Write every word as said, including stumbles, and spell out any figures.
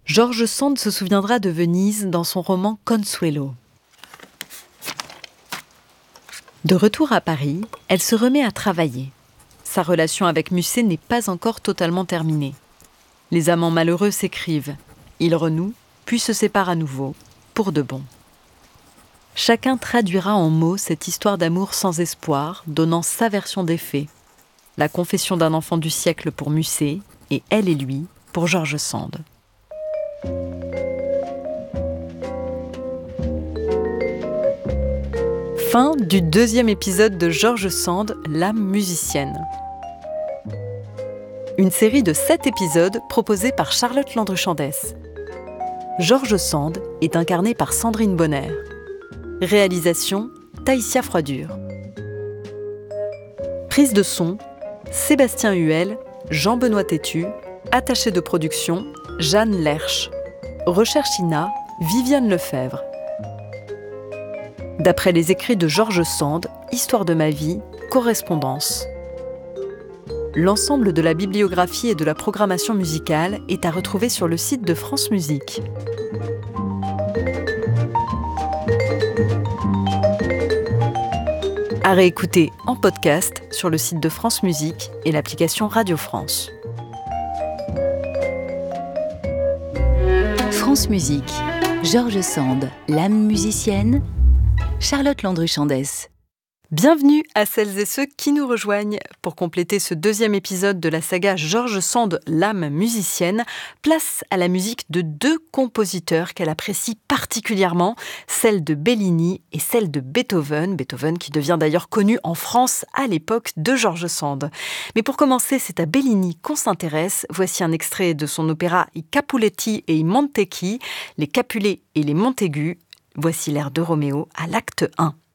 George Sand se souviendra de Venise dans son roman Consuelo. De retour à Paris, elle se remet à travailler. Sa relation avec Musset n'est pas encore totalement terminée. Les amants malheureux s'écrivent. Ils renouent, puis se séparent à nouveau, pour de bon. Chacun traduira en mots cette histoire d'amour sans espoir, donnant sa version des faits. La confession d'un enfant du siècle pour Musset, et Elle et lui pour George Sand. Fin du deuxième épisode de George Sand, l'âme musicienne. Une série de sept épisodes proposés par Charlotte Landru-Chandès. George Sand est incarné par Sandrine Bonner. Réalisation, Taïsia Froidure. Prise de son, Sébastien Huel, Jean-Benoît Tétu, attaché de production, Jeanne Lerche. Recherche I N A, Viviane Lefebvre. D'après les écrits de George Sand, Histoire de ma vie, correspondance. L'ensemble de la bibliographie et de la programmation musicale est à retrouver sur le site de France Musique. À réécouter en podcast sur le site de France Musique et l'application Radio France. France Musique, George Sand, l'âme musicienne, Charlotte Landru-Chandès. Bienvenue à celles et ceux qui nous rejoignent. Pour compléter ce deuxième épisode de la saga George Sand, l'âme musicienne, place à la musique de deux compositeurs qu'elle apprécie particulièrement, celle de Bellini et celle de Beethoven, Beethoven qui devient d'ailleurs connu en France à l'époque de George Sand. Mais pour commencer, c'est à Bellini qu'on s'intéresse. Voici un extrait de son opéra I Capuletti e i Montecchi, les Capulets et les Montaigu. Voici l'air de Roméo à l'acte un.